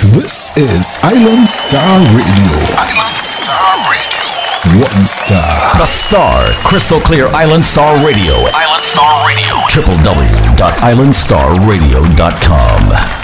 This is Island Star Radio. Island Star Radio. One star. The Star. Crystal clear Island Star Radio. Island Star Radio. www.islandstarradio.com.